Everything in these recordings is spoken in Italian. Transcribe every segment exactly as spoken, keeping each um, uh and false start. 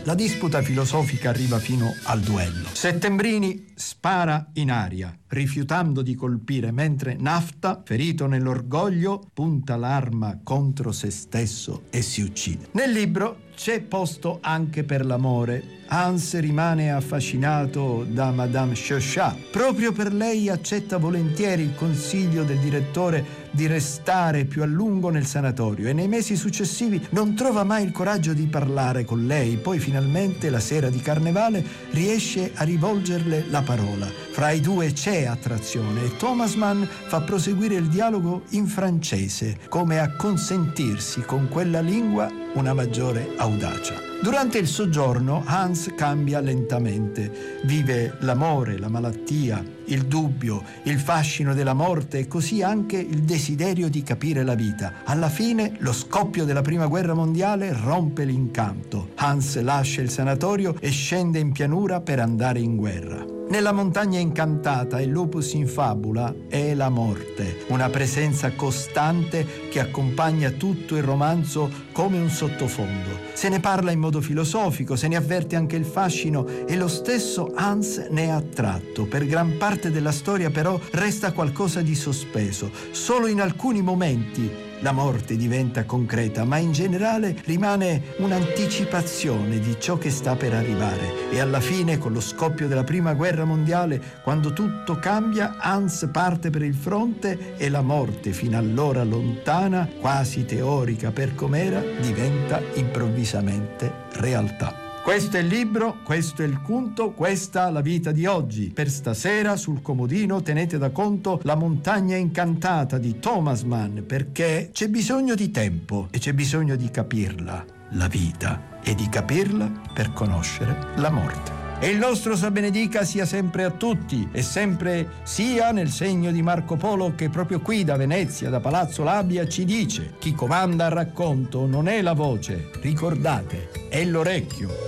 La disputa filosofica arriva fino al duello. Settembrini spara in aria, rifiutando di colpire, mentre Nafta, ferito nell'orgoglio, punta l'arma contro se stesso e si uccide. Nel libro c'è posto anche per l'amore. Hans rimane affascinato da Madame Chauchat. Proprio per lei accetta volentieri il consiglio del direttore di restare più a lungo nel sanatorio e nei mesi successivi non trova mai il coraggio di parlare con lei. Poi finalmente la sera di Carnevale riesce a rivolgerle la parola. Fra i due c'è attrazione e Thomas Mann fa proseguire il dialogo in francese, come a consentirsi con quella lingua una maggiore audacia. Durante il soggiorno Hans cambia lentamente, vive l'amore, la malattia, il dubbio, il fascino della morte e così anche il desiderio di capire la vita. Alla fine lo scoppio della prima guerra mondiale rompe l'incanto. Hans lascia il sanatorio e scende in pianura per andare in guerra. Nella montagna incantata il lupus in fabula è la morte, una presenza costante che accompagna tutto il romanzo come un sottofondo. Se ne parla in modo filosofico, se ne avverte anche il fascino e lo stesso Hans ne è attratto. Per gran parte della storia però resta qualcosa di sospeso. Solo in alcuni momenti la morte diventa concreta, ma in generale rimane un'anticipazione di ciò che sta per arrivare. E alla fine, con lo scoppio della prima guerra mondiale, quando tutto cambia, Hans parte per il fronte e la morte, fino allora lontana, quasi teorica per com'era, diventa improvvisamente realtà. Questo è il libro, questo è il conto, questa la vita di oggi. Per stasera sul comodino tenete da conto La montagna incantata di Thomas Mann, perché c'è bisogno di tempo e c'è bisogno di capirla, la vita, e di capirla per conoscere la morte. E il nostro Sa benedica sia sempre a tutti e sempre sia nel segno di Marco Polo, che proprio qui da Venezia, da Palazzo Labia, ci dice: chi comanda al racconto non è la voce, ricordate, è l'orecchio.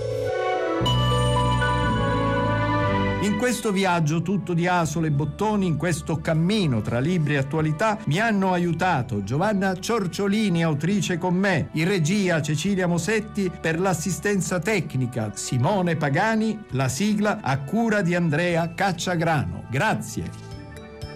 In questo viaggio tutto di asole e bottoni, in questo cammino tra libri e attualità, mi hanno aiutato Giovanna Ciorciolini, autrice con me, in regia Cecilia Mosetti, per l'assistenza tecnica Simone Pagani, la sigla a cura di Andrea Cacciagrano. Grazie.